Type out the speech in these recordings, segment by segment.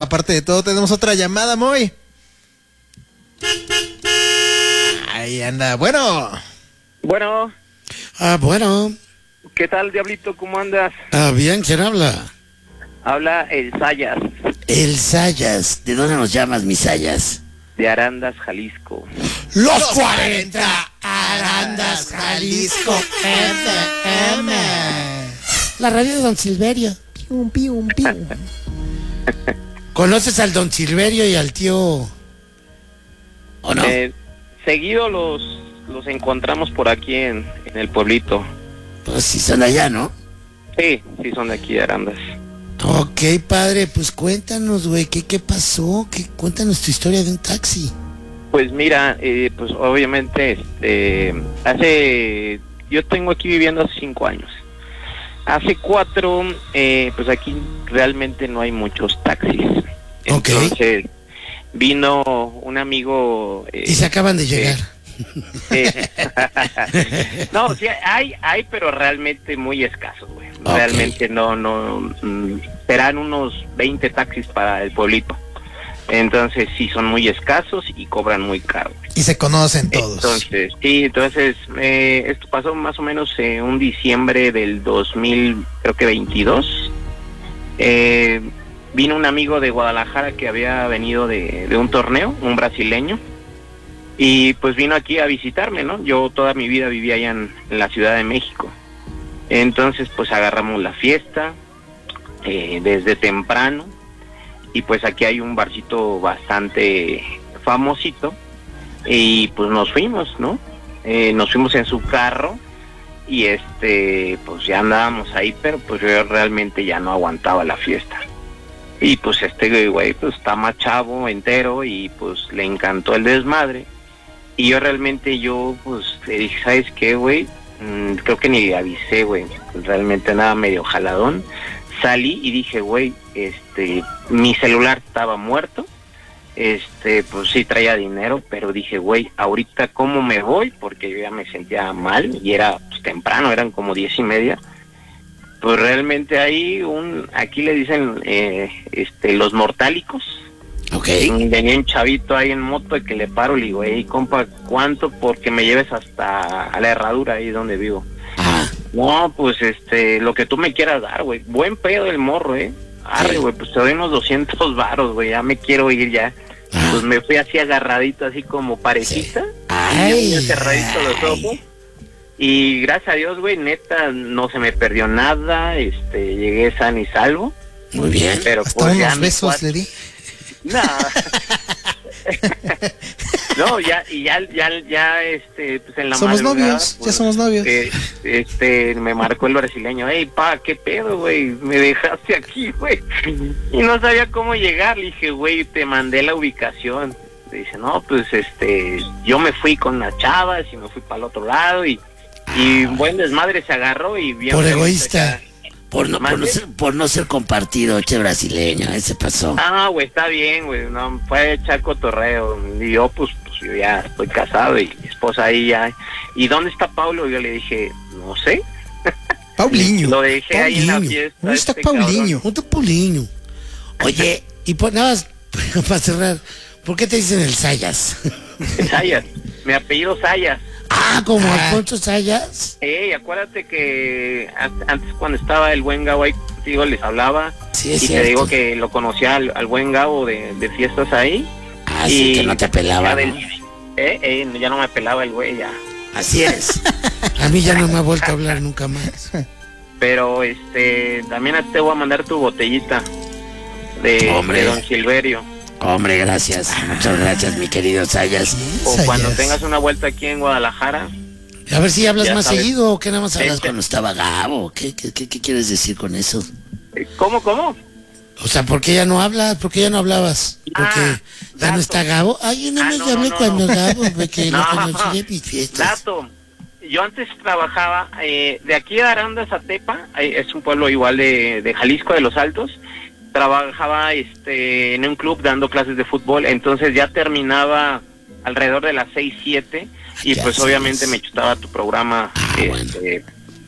aparte de todo, tenemos otra llamada, Moy. Ahí anda, bueno. Bueno. Bueno. ¿Qué tal, Diablito? ¿Cómo andas? Bien, ¿quién habla? Habla el Sayas. El Sayas. ¿De dónde nos llamas, mi Sayas? De Arandas, Jalisco. Los 40 Arandas, Jalisco FM. La radio de Don Silverio. Pium, pium, pium. ¿Conoces al Don Silverio y al tío? ¿O no? Seguido los encontramos por aquí en el pueblito. Pues sí son de allá, ¿no? Sí son de aquí de Arandas. Ok, padre, pues cuéntanos, güey, ¿qué pasó? Cuéntanos tu historia de un taxi. Pues mira, pues obviamente, yo tengo aquí viviendo hace 5 años. Hace 4, pues aquí realmente no hay muchos taxis. Entonces, vino un amigo... y se acaban de llegar. No, sí hay, pero realmente muy escasos, güey. Realmente no, serán unos 20 taxis para el pueblito. Entonces sí son muy escasos y cobran muy caro. Y se conocen todos. Entonces esto pasó más o menos un diciembre del 2022. Vino un amigo de Guadalajara que había venido de un torneo, un brasileño. Y pues vino aquí a visitarme, ¿no? Yo toda mi vida vivía allá en la Ciudad de México. Entonces pues agarramos la fiesta desde temprano. Y pues aquí hay un barcito bastante famosito. Y pues nos fuimos, ¿no? Nos fuimos en su carro. Y pues ya andábamos ahí, pero pues yo realmente ya no aguantaba la fiesta. Y pues güey pues está más chavo, entero, y pues le encantó el desmadre. Y yo realmente, pues, le dije, ¿sabes qué, güey? Creo que ni le avisé, güey. Realmente nada, medio jaladón. Salí y dije, güey, mi celular estaba muerto. Pues sí traía dinero, pero dije, güey, ahorita ¿cómo me voy? Porque yo ya me sentía mal y era pues, temprano, eran como 10:30. Pues realmente ahí aquí le dicen, los mortálicos. Venía un chavito ahí en moto y que le paro, le digo, hey, compa, ¿cuánto? Porque me lleves hasta a la herradura ahí donde vivo. No, pues lo que tú me quieras dar, güey. Buen pedo el morro, arre, güey, pues te doy unos 200 varos, güey, ya me quiero ir ya. Pues me fui así agarradito, así como parejita, y cerradito los ojos. Y gracias a Dios, güey, neta, no se me perdió nada, llegué sano y salvo. Muy bien. Pero hasta pues, unos besos le di. No. No, ya, pues en la somos novios, pues, ya somos novios. Me marcó el brasileño, hey, pa, ¿qué pedo, güey? Me dejaste aquí, güey. Y no sabía cómo llegar. Le dije, güey, te mandé la ubicación. Dice, no, pues, yo me fui con las chavas y me fui para el otro lado y buen desmadre se agarró y bien. Por egoísta. Por no ser compartido, che brasileño, ese pasó. Güey, está bien, güey, no, fue echar cotorreo. Y yo, pues yo ya estoy casado y mi esposa ahí ya. ¿Y dónde está Paulo? Yo le dije, no sé. Paulinho. Lo dejé ahí en la fiesta. ¿Dónde está Paulinho? ¿Dónde está Paulinho? Oye, y pues nada más, para cerrar, ¿por qué te dicen el Sayas? Sayas, mi apellido Sayas. ¿Como Alfonso Sayas? Acuérdate que antes cuando estaba el buen Gabo ahí contigo les hablaba. Sí, es y cierto. te digo que lo conocía al buen Gabo de fiestas ahí. Sí, que no te pelaba, ¿no? Ya no me pelaba el güey, ya. Así es. A mí ya no me ha vuelto a hablar nunca más. Pero también te voy a mandar tu botellita de Don Silverio. Hombre, gracias. Muchas gracias, mi querido Sayas. O cuando tengas una vuelta aquí en Guadalajara. A ver si hablas más sabes. seguido o que nada más hablas cuando estaba Gabo. ¿Qué quieres decir con eso? ¿Cómo? O sea, ¿por qué ya no hablas? ¿Por qué ya no hablabas? Porque ya no está Gabo. Ay, yo no hablé cuando Gabo, porque lo conocí en mis fiestas. Yo antes trabajaba de aquí a Arandas a Tepa, es un pueblo igual de Jalisco, de Los Altos. Trabajaba en un club dando clases de fútbol, entonces ya terminaba alrededor de las 6, 7 y pues obviamente me chutaba tu programa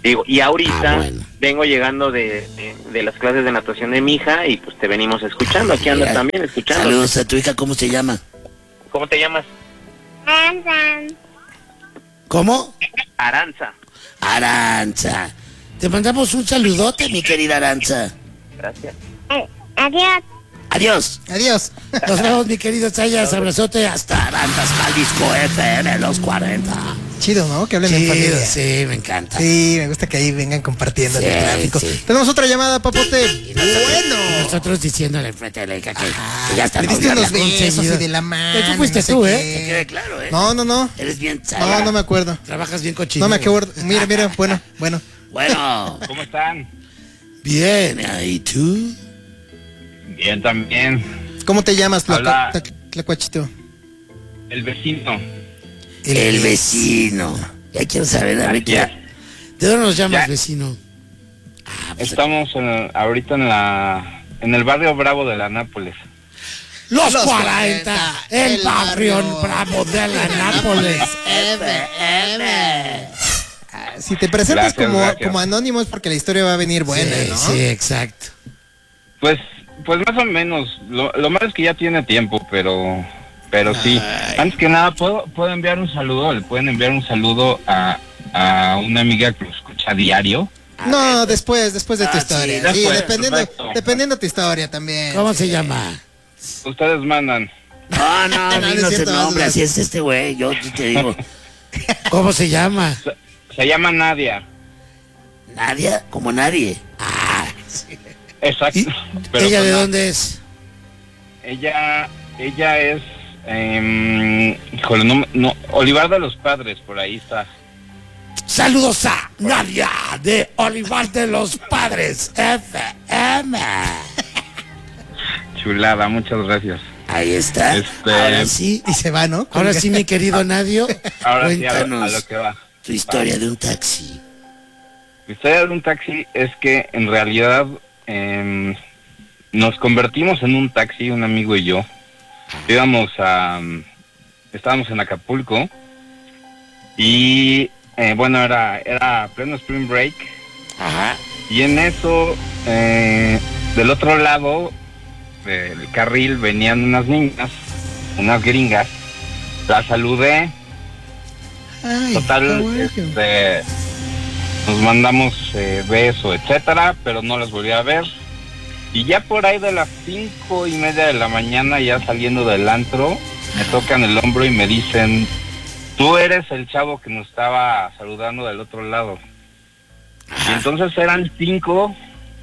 Digo, y ahorita bueno. vengo llegando de las clases de natación de mi hija y pues te venimos escuchando. Aquí anda también escuchando. Saludos a tu hija, ¿cómo se llama? ¿Cómo te llamas? Aranza. ¿Cómo? Aranza. Aranza. Te mandamos un saludote, mi querida Aranza. Gracias. Adiós. Adiós. Adiós. Nos vemos, mi querido Sayas. Abrazote hasta Aranzas, Jalisco FM, los 40. Chido, ¿no? Que hablen en Chido, familia. sí, me encanta. Sí, me gusta que ahí vengan compartiendo Sí, el tráfico. sí. Tenemos otra llamada, papote. Y nosotros, Bueno. nosotros diciéndole enfrente de la hija que ya está. Le diste ya unos la besos conseguido. y de la mano. Eso fuiste no sé tú, qué. Que quede claro, No. Eres bien No, no me acuerdo. Trabajas bien cochino. No me acuerdo. Mira, bueno. Bueno. ¿Cómo están? Bien, ¿y tú? Bien, también. ¿Cómo te llamas, Hola. Tlacuachito? El vecino. El vecino. Ya quiero saber, a ver qué. Ya. ¿De dónde nos llamas, Ya. vecino? Estamos ahorita en el barrio Bravo de la Nápoles. Los Los 40, 40, el el barrio barrio. bravo de la Nápoles. Si te presentas Gracias. como anónimo es porque la historia va a venir buena, Sí, ¿no? sí, exacto. Pues más o menos. Lo malo es que ya tiene tiempo, pero sí. Ay. Antes que nada, puedo enviar un saludo. Le pueden enviar un saludo a una amiga que lo escucha a diario. No, después de tu sí, historia. Sí, después, dependiendo perfecto. tu historia también. ¿Cómo se llama? Ustedes mandan. No, no es dinos el cierto, nombre, hazlo. así es este güey, yo te digo. ¿Cómo se llama? Se llama Nadia. Nadia, como nadie. Ah, Exacto. ¿y Pero ella pues de no. dónde es? Ella es, híjole, no, Olivar de los Padres, por ahí está. Saludos a Nadia de Olivar de los Padres FM. Chulada, muchas gracias. Ahí está. Ahora sí, Y se va, ¿no? ahora sí, mi querido Nadio, Ahora sí, a cuéntanos lo que va. tu historia de un taxi. La historia de un taxi es que en realidad nos convertimos en un taxi, un amigo y yo. Estábamos en Acapulco y bueno, era pleno Spring Break. Ajá. Y en eso, del otro lado del carril venían unas niñas, unas gringas. Las saludé. Ay, Total, nos mandamos beso, etcétera, pero no las volví a ver. Y ya por ahí de las 5:30 de la mañana, ya saliendo del antro, me tocan el hombro y me dicen: tú eres el chavo que nos estaba saludando del otro lado. Y entonces eran 5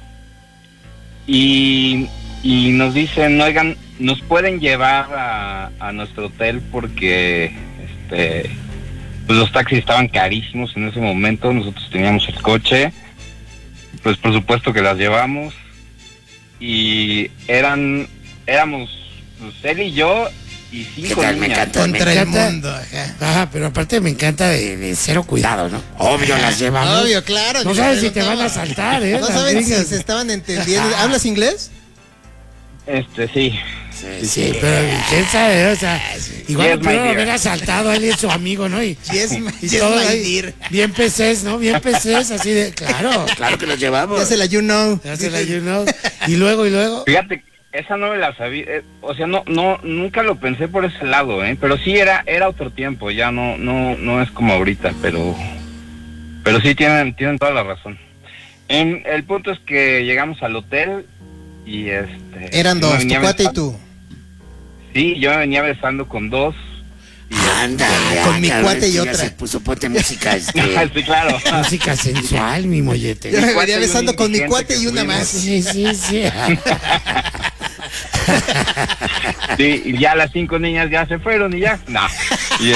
y nos dicen: oigan, nos pueden llevar a nuestro hotel porque pues los taxis estaban carísimos en ese momento. Nosotros teníamos el coche, pues por supuesto que las llevamos y éramos pues, él y yo y 5 ¿Qué tal? Me niñas. encanta. Contra el encanta. mundo. Ajá. Ajá, pero aparte me encanta de cero cuidado, ¿no? Obvio, las llevamos. Obvio, claro. No yo sabes si te preguntaba. van a saltar, ¿eh? No las saben si gringas. se estaban entendiendo. ¿Hablas inglés? Sí. Sí, pero quién sabe, o sea, igual Yes, no my pudieron dear. haber asaltado a él y su amigo, ¿no? Y todo my ahí, dear. bien PCs, ¿no? Bien PCs, así de, claro que los llevamos. Ya se la you know. Ya se la you know. Y luego, Fíjate, esa no me la sabía, o sea, nunca lo pensé por ese lado, pero sí era otro tiempo, ya no es como ahorita, pero sí tienen toda la razón. El punto es que llegamos al hotel y Eran yo me dos, tu venía cuate y besando- tú. Sí, yo me venía besando con 2. anda, Con mi cabrón, cuate y ya otra. se puso, ponte música, Sí, claro. música sensual, mi mollete. Yo me cuate venía y un besando con mi indigente cuate que y una fuimos. más. Sí. Sí, y ya las 5 niñas ya se fueron y ya. No. Y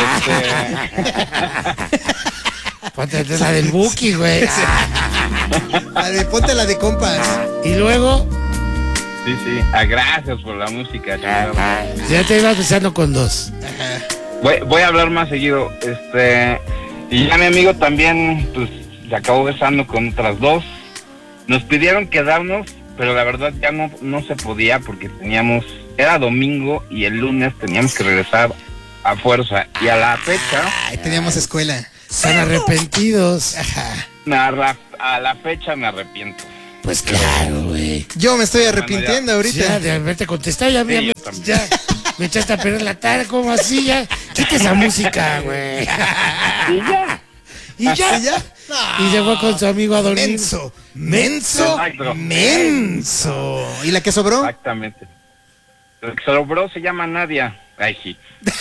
Ponte la del Buki, güey. Ponte la de compas. Y luego, sí. Gracias por la música. ya te ibas besando con 2. Voy a hablar más seguido. Y ya mi amigo también, pues, se acabó besando con otras 2. Nos pidieron quedarnos, pero la verdad ya no se podía porque era domingo y el lunes teníamos que regresar a fuerza. Y a la fecha, Ay, teníamos escuela. Están arrepentidos. Ajá. A la fecha me arrepiento. Pues claro, güey. Yo me estoy arrepintiendo Ya ahorita. de haberte contestado, ya, Sí, ya, yo también. ya me echaste a perder la tarde, como así, ya. Quita esa música, güey. Y ya. Y ya. ¿Y ya? Y se fue con su amigo a dormir. Menso. Menso. Exacto. Menso. ¿Y la que sobró? Exactamente. Lo que sobró se llama Nadia. Ay, sí.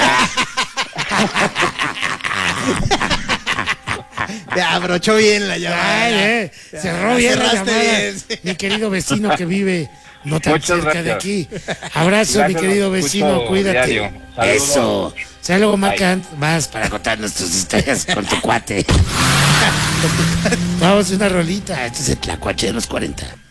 Ya abrochó bien la llamada. Ay, cerró bien la cerraste llamada. bien, sí. Mi querido vecino que vive no tan Muchas cerca de gracias. aquí. Abrazo, Gracias, mi querido lo vecino, escucho cuídate. diario. Saludos. Eso. sea, luego marcan más para contarnos tus historias con tu cuate. Vamos a una rolita. Este es el Tlacuache de los 40.